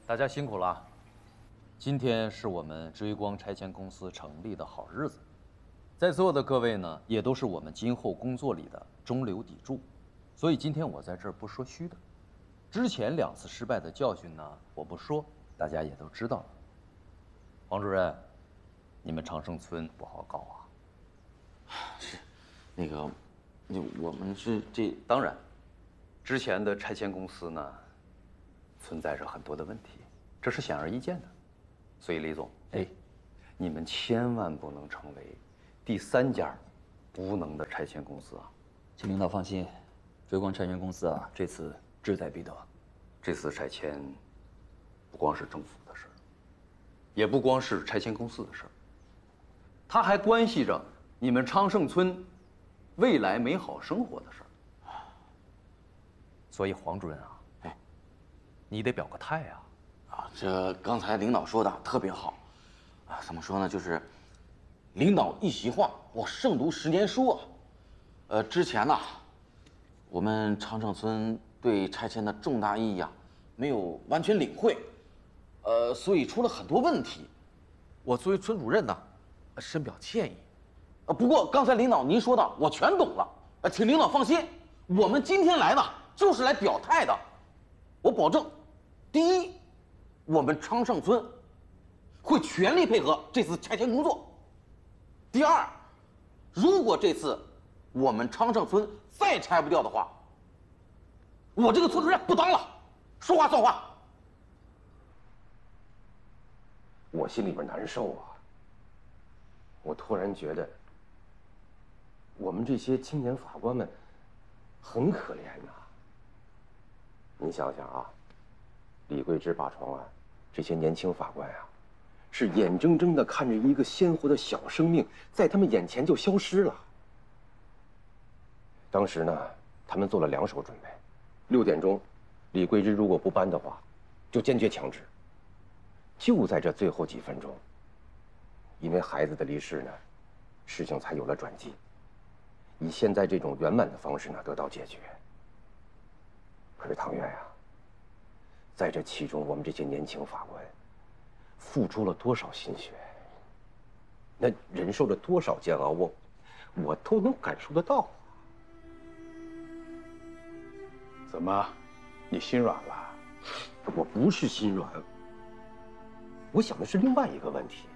大家辛苦了。今天是我们追光拆迁公司成立的好日子，在座的各位呢，也都是我们今后工作里的中流砥柱，所以今天我在这儿不说虚的。之前2次失败的教训呢，我不说，大家也都知道了。黄主任，你们长盛村不好搞啊。 是，我们是这当然，之前的拆迁公司呢，存在着很多的问题，这是显而易见的。所以李总，你们千万不能成为第3家无能的拆迁公司啊！ 请领导放心，追光拆迁公司啊，这次志在必得。 这次拆迁不光是政府的事儿，也不光是拆迁公司的事儿，它还关系着你们昌盛村未来美好生活的事儿。所以黄主任啊，你得表个态啊！ 这刚才领导说的特别好，怎么说呢？就是领导一席话，我胜读10年书啊。之前呢，我们昌盛村对拆迁的重大意义啊，没有完全领会，所以出了很多问题。我作为村主任呢，深表歉意。不过刚才领导您说的，我全懂了。请领导放心，我们今天来呢，就是来表态的。我保证，第一，我们昌盛村会全力配合这次拆迁工作。第二，如果这次我们昌盛村再拆不掉的话，我这个村主任不当了，说话算话。 我心里边难受啊！我突然觉得，我们这些青年法官们很可怜呐。你想想啊，李桂芝扒床案，这些年轻法官啊，是眼睁睁地看着一个鲜活的小生命在他们眼前就消失了。当时呢，他们做了2手准备：6点钟，李桂芝如果不搬的话，就坚决强制。就在这最后几分钟，因为孩子的离世呢，事情才有了转机，以现在这种圆满的方式呢得到解决。可是唐院呀，在这其中，我们这些年轻法官付出了多少心血，那忍受了多少煎熬，我都能感受得到。 怎么，你心软了？ 我不是心软，我想的是另外一个问题。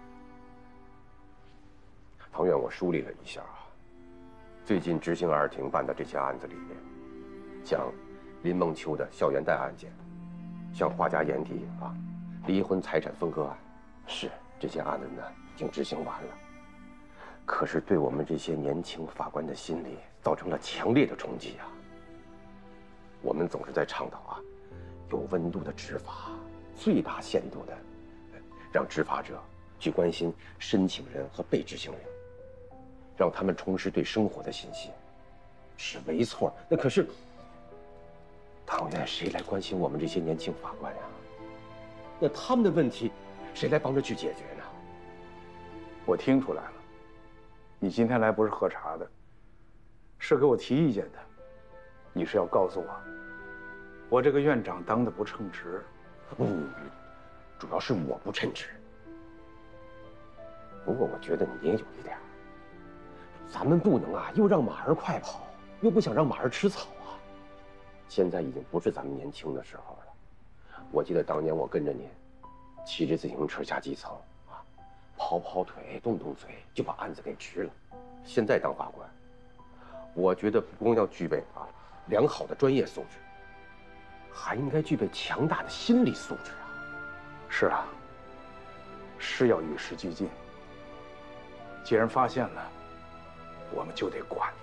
唐院，我梳理了一下啊，最近执行2庭办的这些案子里面，像林梦秋的校园贷案件，像华家炎帝啊离婚财产分割案，是这些案子呢已经执行完了，可是对我们这些年轻法官的心理造成了强烈的冲击啊。我们总是在倡导啊，有温度的执法，最大限度的让执法者去关心申请人和被执行人，让他们重拾对生活的信心，是没错。那可是唐院，谁来关心我们这些年轻法官呀？那他们的问题，谁来帮着去解决呢？ 我听出来了，你今天来不是喝茶的，是给我提意见的。你是要告诉我这个院长当的不称职？ 主要是我不称职。不过我觉得你也有一点，咱们不能啊，又让马儿快跑，又不想让马儿吃草啊。现在已经不是咱们年轻的时候了。我记得当年我跟着您，骑着自行车下基层啊，跑跑腿，动动嘴，就把案子给治了。现在当法官，我觉得不光要具备良好的专业素质，还应该具备强大的心理素质啊。 是啊，是要与时俱进。既然发现了，我们就得管